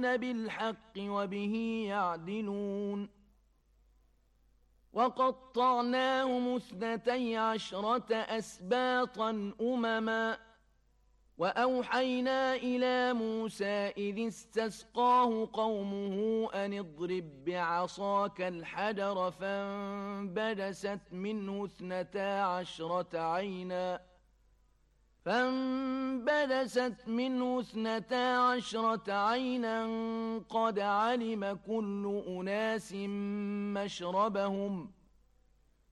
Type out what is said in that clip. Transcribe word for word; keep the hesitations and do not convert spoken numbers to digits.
يقضون بالحق وبه يعدلون وقطعناهم اثنتي عشرة أسباطا أمما وأوحينا إلى موسى إذ استسقاه قومه أن اضرب بعصاك الحجر فانبجست منه اثنتا عشرة عينا فانبجست منه اثنتا عشرة عينا قد علم كل أناس مشربهم